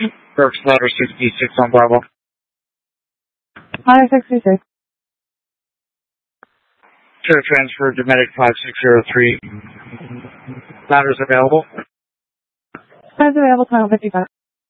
Brooks Ladder 66 on Bravo. Hi, 66. Chair transfer to Medic 5603. Ladders available. Ladders available, 1255.